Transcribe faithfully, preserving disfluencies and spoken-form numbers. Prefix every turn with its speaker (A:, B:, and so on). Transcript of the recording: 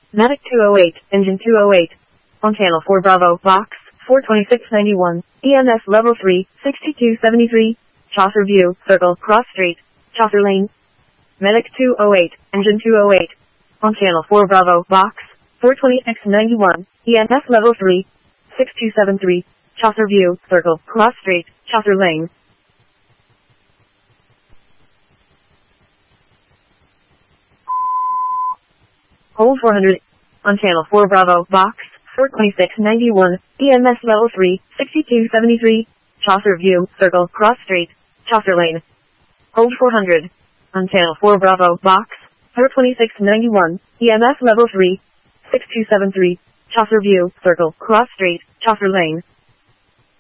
A: Medic two oh eight, engine two oh eight. On channel four Bravo, box, four twenty-six ninety-one, E M S level three, sixty-two seventy-three, Chaucer View, Circle, Cross Street, Chaucer Lane. Medic two oh eight, engine two oh eight. On channel four Bravo, box, four twenty-six ninety-one, E M S level three, sixty-two seventy-three, Chaucer View, Circle, Cross Street, Chaucer Lane. Hold four hundred. On channel four Bravo, box, four twenty-six ninety-one, E M S level three, sixty-two seventy-three, Chaucer View, Circle, Cross Street, Chaucer Lane. Hold four hundred. On channel four Bravo, box, four twenty-six ninety-one, E M S level three, sixty-two seventy-three, Chaucer View, Circle, Cross Street, Chaucer Lane.